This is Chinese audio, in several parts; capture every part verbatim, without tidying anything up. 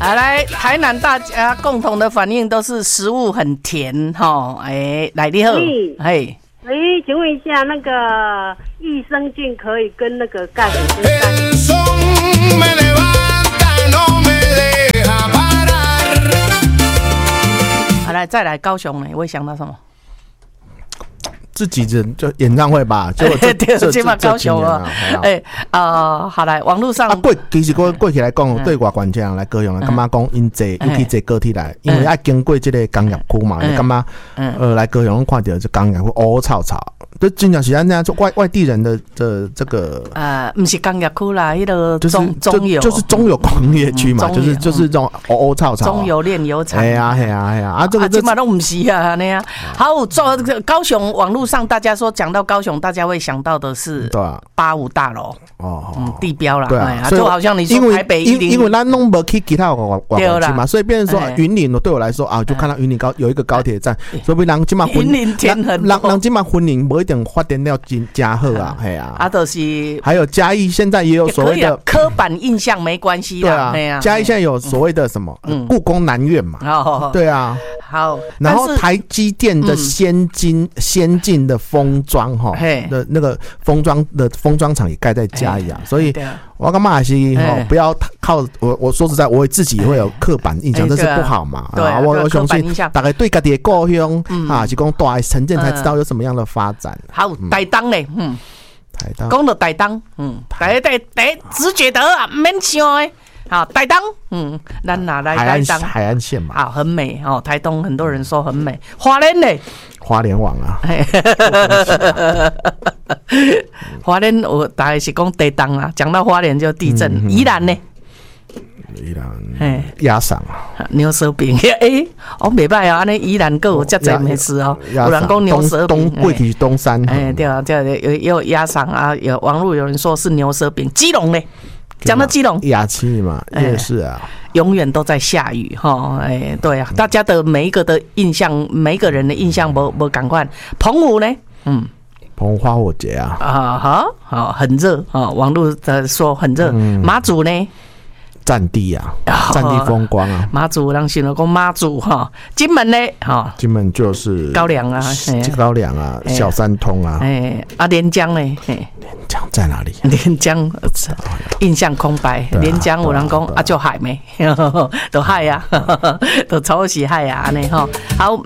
好，来台南大家共同的反应都是食物很甜哈，哎，来你好，哎， 哎，请问一下，那个益生菌可以跟那个钙粉跟钙？ 好，来再来高雄呢，我会想到什么？ 自己人就演唱会吧，就这这这嘛高雄啊，哎啊，好来网络上啊，过其实过过去来讲，对外观众来高雄，感觉讲因坐尤其坐高铁来，因为要经过这个工业区嘛，你感觉呃来高雄看到这工业区乌草草，就经常是安那外外地人的的这个呃，不是工业区啦，迄个中中油就是中油工业区嘛，就是就是这种乌乌草草， 中油炼油厂， 哎呀哎呀哎呀啊，这个这嘛都不是啊那样。好，做高雄网络上大家说讲到高雄，大家会想到的是八五大楼哦，嗯，地标啦， 对啊， 就好像你说台北一零， 因为咱弄不去其他广广区嘛，所以变成说云林对我来说啊，就看到云林高有一个高铁站，所以人今嘛云林天很人人今嘛云林不一定发展了真加好啊，嘿啊， 啊都是还有嘉义现在也有所谓的刻板印象没关系啦， 对啊，嘉义现在有所谓的什么故宫南院嘛，对啊。 好， 然后台积电的先进、嗯、先进的封装哈的那个封装的封装厂也盖在嘉义啊，所以我干嘛是哦不要靠我我说实在，我自己会有刻板印象，这是不好嘛。 对， 啊、我我相信大概对家己的故乡、嗯、啊，是讲大城镇才知道有什么样的发展。 好，台东嘞，嗯，台东讲到台东，嗯，第一第第直觉得啊，免想的。好，台东，嗯，咱哪来台东？ 海岸线嘛， 好，很美哦。台东很多人说很美，花莲呢？ 花莲网啊， 花莲我大概是讲台东啊，讲到花莲就地震。嗯、宜兰呢？ 宜兰，哎，鸭嗓啊， 牛舌饼，哎，我袂歹啊，安尼宜兰够有遮侪美食哦。有人讲牛舌饼， 东过去是东山， 哎，对啊，对啊，有有鸭嗓啊，有网络有人说是牛舌饼。基隆呢？讲到基隆， 雅七嘛，也是啊， 永远都在下雨哈，哎，对啊，大家的每一个的印象，每一个人的印象不不赶快。澎湖呢，嗯， 澎湖花火节啊， 啊哈，好，很热啊，网络的说很热。马祖呢？ 战地啊，战地风光啊！ 马祖人形容讲马祖哈，金门呢哈， 金门就是高粱啊， 高粱啊，小三通啊， 哎啊连江呢， 连江在哪里？ 连江印象空白，连江有人讲啊就海没，都海啊，都超是海啊，安尼哈好。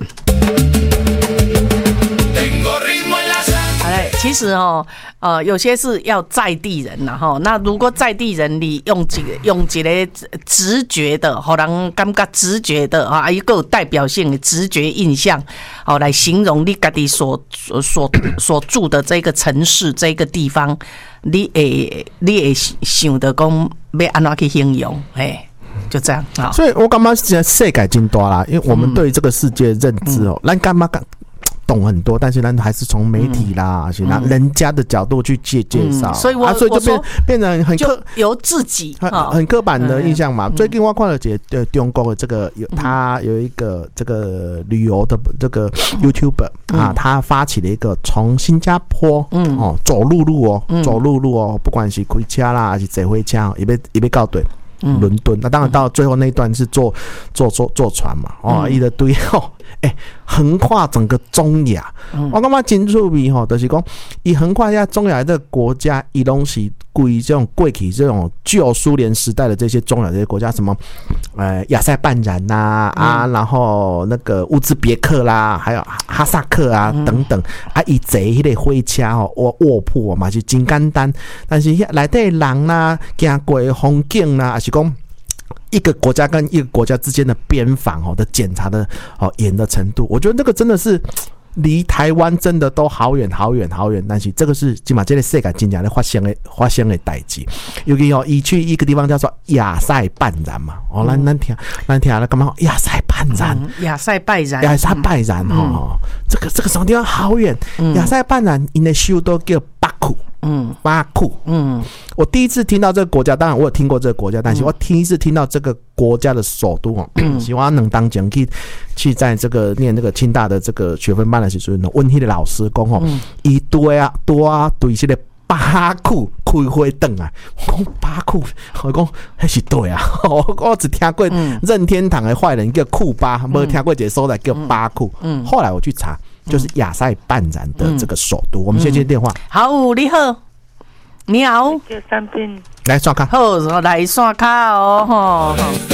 其实哦，呃，有些是要在地人呐哈。那如果在地人，你用几个用几个直觉的，好人感觉直觉的啊，一个有代表性的直觉印象，好来形容你家己所所所住的这个城市这个地方，你会你会想到讲要安怎去形容，哎，就这样啊。 所以我感觉现在世界真大啦，因为我们对这个世界认知哦，咱干嘛干？懂很多，但是呢，还是从媒体啦，而且拿人家的角度去介介绍， 所以我所以就变变成很刻由自己很很刻板的印象嘛。最近我看了这个中国的这个有他有一个这个旅游的这个 YouTuber 啊，他发起了一个从新加坡哦走陆路哦走陆路哦，不管是开车啦还是坐火车，也被也被告对。伦敦，那当然到最后那一段是坐坐坐坐船嘛，哦，一堆哦，哎、欸，横跨整个中亚，嗯、我感觉真趣味吼，就是讲，伊横跨一下中亚这个国家，伊拢是归这种过去这种旧苏联时代的这些中亚这些国家，什么呃亚塞拜然呐 啊, 啊，然后那个乌兹别克啦，还有哈萨克啊、嗯、等等，啊，伊坐迄个火车吼，卧卧铺嘛是真简单，但是内底人啦，行过的风景啦，还是讲。一个国家跟一个国家之间的边防哦的检查的哦严的程度，我觉得那个真的是离台湾真的都好远好远好远，但是这个是起码这个世界真正的发生的发生的代志。尤其哦，一去一个地方叫做亚塞拜然嘛，哦，咱咱听咱听了干嘛？亚塞拜然， 亚塞拜然， 亚塞拜然哦，这个这个什么地方好远？亚塞拜然，因的首都叫巴库。嗯，巴库，嗯，我第一次听到这个国家，当然我有听过这个国家，但是我第一次听到这个国家的首都哦，希望能当讲去去在这个念这个清大的这个学分班的时候，问迄个老师讲吼，伊对啊多啊对这个巴库开花灯啊！我讲巴库，我讲那是对啊，我我只听过任天堂的坏人叫库巴，没听过一个所在叫巴库。嗯，后来我去查，就是亚塞拜然的这个首都。我们先接电话。 好，你好，你好， 叫三品， 来刷卡。 好，来刷卡哦，吼。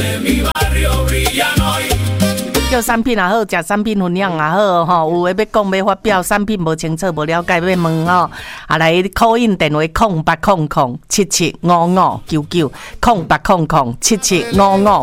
叫产品也好，食产品分享也好，吼，有诶要讲要发表，产品无清楚无了解要问吼，啊来call in电话空八空空七七五五九九空八空空七七五五